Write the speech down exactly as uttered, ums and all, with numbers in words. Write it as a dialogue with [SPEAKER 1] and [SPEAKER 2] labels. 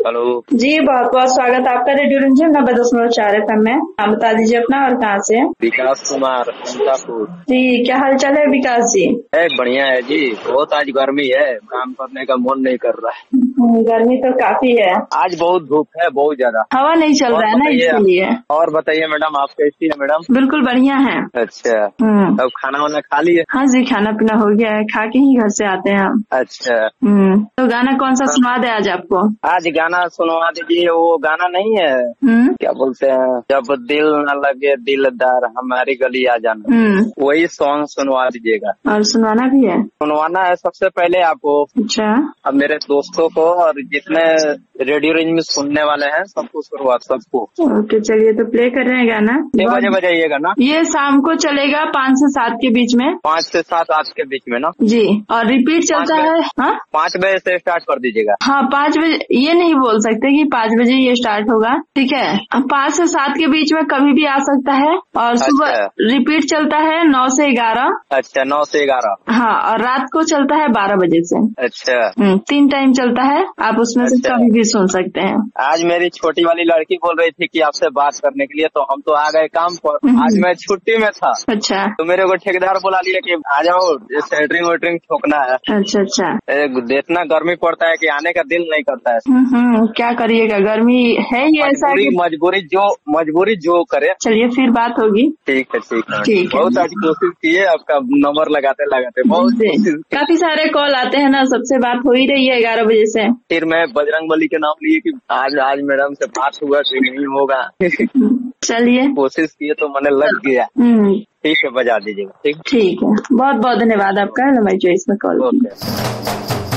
[SPEAKER 1] Hello
[SPEAKER 2] जी, बहुत बहुत स्वागत आपका रेडियो रंजन नब्बे दशमलव चार एफ एम में। आप बता दीजिए अपना और कहाँ से हैं?
[SPEAKER 1] विकास कुमार अंतापुर।
[SPEAKER 2] जी, क्या हाल चाल है विकास जी?
[SPEAKER 1] है बढ़िया है जी। बहुत आज गर्मी है, काम करने का मन नहीं कर रहा है।
[SPEAKER 2] हम्म, गर्मी तो काफी है।
[SPEAKER 1] आज बहुत धूप है, बहुत ज्यादा।
[SPEAKER 2] हवा नहीं चल रहा है ना, इसलिए।
[SPEAKER 1] और बताइए मैडम, आप कैसी है मैडम?
[SPEAKER 2] बिल्कुल बढ़िया है।
[SPEAKER 1] अच्छा,
[SPEAKER 2] हम्म
[SPEAKER 1] अब खाना वाना खा लिए?
[SPEAKER 2] हाँ जी, खाना पीना हो गया है, खा के ही घर से आते हैं हम।
[SPEAKER 1] अच्छा,
[SPEAKER 2] हम्म तो गाना कौन सा सुना दे आज आपको?
[SPEAKER 1] आज गाना सुनवा दीजिए। वो गाना नहीं है,
[SPEAKER 2] हम्म
[SPEAKER 1] क्या बोलते हैं, जब दिल न लगे दिलदार हमारी गली आ जाना,
[SPEAKER 2] हम्म
[SPEAKER 1] वही सॉन्ग सुनवा दीजिएगा।
[SPEAKER 2] और सुनाना भी है?
[SPEAKER 1] सुनवाना है सबसे पहले आपको,
[SPEAKER 2] अच्छा।
[SPEAKER 1] अब मेरे दोस्तों को और जितने रेडियो रेंज में सुनने वाले हैं सबको शुरुआत सबको।
[SPEAKER 2] ओके, चलिए तो प्ले कर रहे हैं गाना।
[SPEAKER 1] छह बजे बजाइएगा ना?
[SPEAKER 2] ये शाम को चलेगा पाँच से सात के बीच में।
[SPEAKER 1] पाँच से सात आज के बीच में ना
[SPEAKER 2] जी, और रिपीट चलता है। हाँ,
[SPEAKER 1] पाँच बजे से स्टार्ट कर दीजिएगा।
[SPEAKER 2] हाँ पाँच बजे, ये नहीं बोल सकते कि पाँच बजे ये स्टार्ट होगा, ठीक है। पाँच से सात के बीच में कभी भी आ सकता है। और सुबह
[SPEAKER 1] अच्छा।
[SPEAKER 2] रिपीट चलता है नौ से ग्यारह।
[SPEAKER 1] अच्छा, नौ से ग्यारह।
[SPEAKER 2] हाँ, और रात को चलता है बारह बजे से।
[SPEAKER 1] अच्छा,
[SPEAKER 2] हम्म, तीन टाइम चलता है, आप उसमें से
[SPEAKER 1] अच्छा।
[SPEAKER 2] कभी भी सुन सकते हैं।
[SPEAKER 1] आज मेरी छोटी वाली लड़की बोल रही थी कि आपसे बात करने के लिए, तो हम तो आ गए काम पर। आज मैं छुट्टी में था,
[SPEAKER 2] अच्छा
[SPEAKER 1] तो मेरे को ठेकेदार बुला लिया कि आ जाओ, सेंटरिंग वेटरिंग ठोकना है।
[SPEAKER 2] अच्छा अच्छा।
[SPEAKER 1] इतना गर्मी पड़ता है कि आने का दिल नहीं करता है।
[SPEAKER 2] हम्म हम्म, क्या करिएगा, गर्मी है ही ऐसा है कि
[SPEAKER 1] मजबूरी जो मजबूरी जो करे।
[SPEAKER 2] चलिए फिर बात होगी।
[SPEAKER 1] ठीक है ठीक है
[SPEAKER 2] ठीक है।
[SPEAKER 1] बहुत आज कोशिश की है, आपका नंबर लगाते लगाते बहुत कोशिश की।
[SPEAKER 2] काफी सारे कॉल आते हैं ना, सबसे बात हो ही रही है ग्यारह बजे से।
[SPEAKER 1] फिर मैं बजरंगबली के नाम लिए कि आज आज मैडम से बात हुआ कि नहीं होगा।
[SPEAKER 2] चलिए,
[SPEAKER 1] कोशिश किए तो मैंने लग गया।
[SPEAKER 2] हम्म
[SPEAKER 1] ठीक है, बजा दीजिएगा। ठीक
[SPEAKER 2] ठीक है, बहुत बहुत धन्यवाद आपका लंबाई चॉइस में कॉल।
[SPEAKER 1] ओके।